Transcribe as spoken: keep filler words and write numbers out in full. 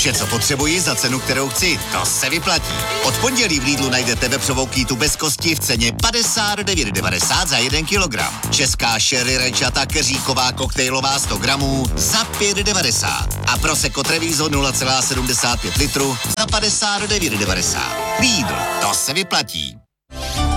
Vše, co potřebuji za cenu, kterou chci, to se vyplatí. Od pondělí v Lidlu najdete vepřovou kýtu bez kosti v ceně padesát devět devadesát za jeden kilogram. Česká sherry rajčata keříková koktejlová sto gramů za pět devadesát. A Prosecco Treviso nula celá sedmdesát pět litru za padesát devět devadesát. Lidl, to se vyplatí.